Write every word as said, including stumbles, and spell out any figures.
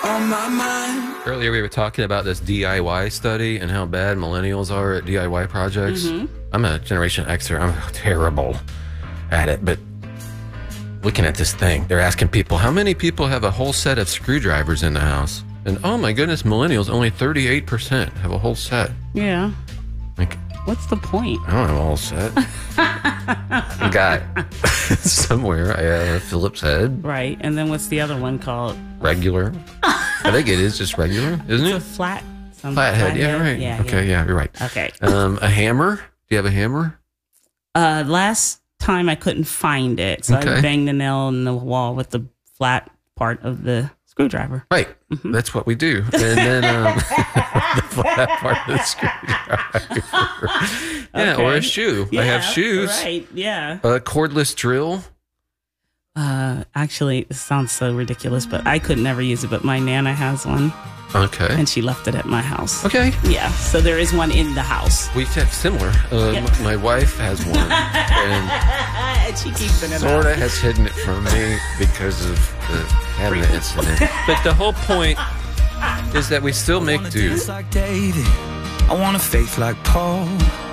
on my mind. Earlier we were talking about this D I Y study and how bad millennials are at D I Y projects. Mm-hmm. I'm a Generation Xer. I'm terrible at it, but looking at this thing, they're asking people, how many people have a whole set of screwdrivers in the house? And oh my goodness, millennials, only thirty-eight percent have a whole set. Yeah. Like, what's the point? I don't have a whole set. I got somewhere I have a Phillips head. Right. And then what's the other one called? Regular. I think it is just regular, isn't It's it? a flat. Some Flathead. flat Yeah, head. right. Yeah, okay, yeah. yeah, you're right. Okay. Um, a hammer. Do you have a hammer? Uh, last time I couldn't find it, so Okay. I banged the nail in the wall with the flat part of the screwdriver. Right. Mm-hmm. That's what we do. And then um, the flat part of the screwdriver. Yeah, Okay. or a shoe. I have Yeah, shoes. Right. Yeah. A cordless drill. Uh, actually, it sounds so ridiculous, but I could never use it. But my nana has one, Okay. and she left it at my house. Okay. Yeah. So there is one in the house. We have similar. Um, Yeah. My wife has one. And And she keeps it in the sort of house. has hidden it from me because of the cabinet incident. But the whole point is that we still make do. Like David, I want a faith like Paul.